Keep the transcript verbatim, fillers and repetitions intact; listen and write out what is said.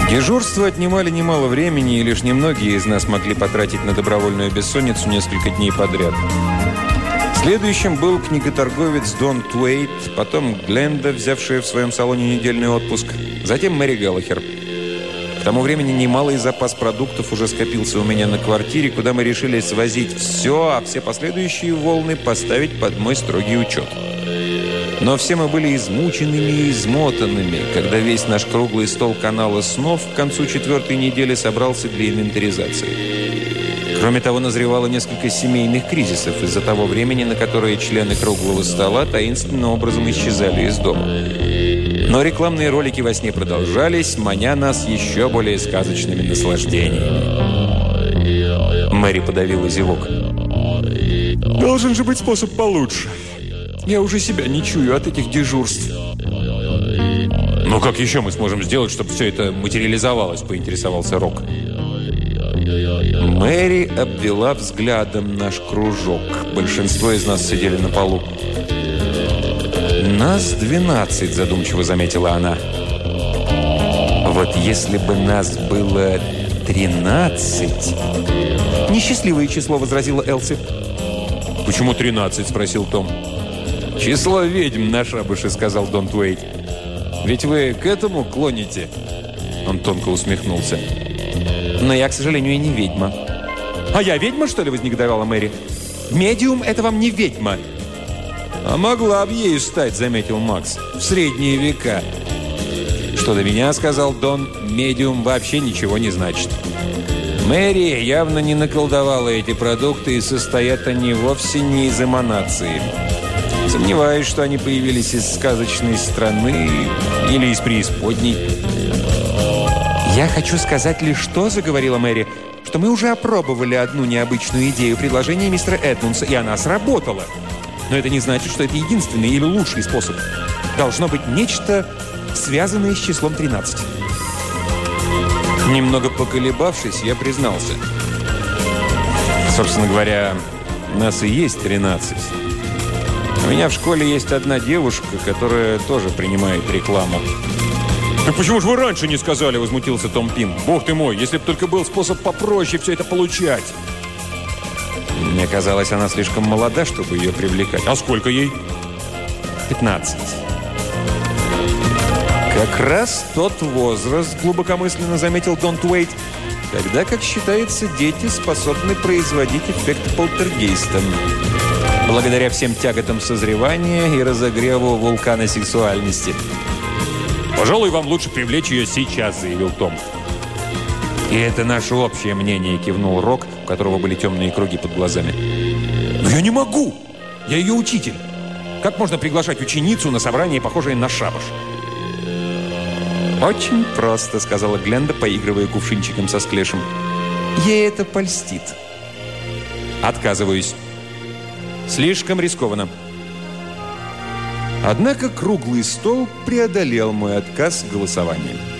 Дежурства отнимали немало времени, и лишь немногие из нас могли потратить на добровольную бессонницу несколько дней подряд. Следующим был книготорговец Дон Туэйт, потом Гленда, взявшая в своем салоне недельный отпуск, затем Мэри Галлахер. К тому времени немалый запас продуктов уже скопился у меня на квартире, куда мы решили свозить все, а все последующие волны поставить под мой строгий учет. Но все мы были измученными и измотанными, когда весь наш круглый стол канала снов к концу четвертой недели собрался для инвентаризации. Кроме того, назревало несколько семейных кризисов из-за того времени, на которое члены круглого стола таинственным образом исчезали из дома. Но рекламные ролики во сне продолжались, маня нас еще более сказочными наслаждениями. Мэри подавила зевок. «Должен же быть способ получше. Я уже себя не чую от этих дежурств». «Ну как еще мы сможем сделать, чтобы все это материализовалось?» – поинтересовался Рок. Мэри обвела взглядом наш кружок. Большинство из нас сидели на полу. «Нас двенадцать», – задумчиво заметила она. «Вот если бы нас было тринадцать...» «Несчастливое число», – возразила Элси. «Почему тринадцать?» – спросил Том. «Число ведьм на шабаше», – сказал Дон Туэйт. «Ведь вы к этому клоните?» Он тонко усмехнулся. «Но я, к сожалению, и не ведьма». «А я ведьма, что ли?» – вознегодовала Мэри. «Медиум – это вам не ведьма». «А могла бы ею стать», – заметил Макс, – «в средние века». «Что до меня», – сказал Дон, – «медиум вообще ничего не значит». Мэри явно не наколдовала эти продукты, и состоят они вовсе не из эманации. Сомневаюсь, что они появились из сказочной страны или из преисподней. «Я хочу сказать лишь то», – заговорила Мэри, – «что мы уже опробовали одну необычную идею предложения мистера Эдмунса, и она сработала. Но это не значит, что это единственный или лучший способ. Должно быть нечто, связанное с числом тринадцать». Немного поколебавшись, я признался. Собственно говоря, нас и есть тринадцать. У меня в школе есть одна девушка, которая тоже принимает рекламу. «Так почему же вы раньше не сказали?» – возмутился Том Пин. «Бог ты мой, если бы только был способ попроще все это получать!» Мне казалось, она слишком молода, чтобы ее привлекать. «А сколько ей?» «пятнадцать». «Как раз тот возраст», – глубокомысленно заметил Дон Туэйт, «когда, как считается, дети способны производить эффект полтергейста. Благодаря всем тяготам созревания и разогреву вулкана сексуальности». «Пожалуй, вам лучше привлечь ее сейчас», – заявил Том. «И это наше общее мнение», – кивнул Рок, у которого были темные круги под глазами. «Но я не могу! Я ее учитель! Как можно приглашать ученицу на собрание, похожее на шабаш?» «Очень просто», – сказала Гленда, поигрывая кувшинчиком со склешем. «Ей это польстит». «Отказываюсь. Слишком рискованно». Однако круглый стол преодолел мой отказ голосованием.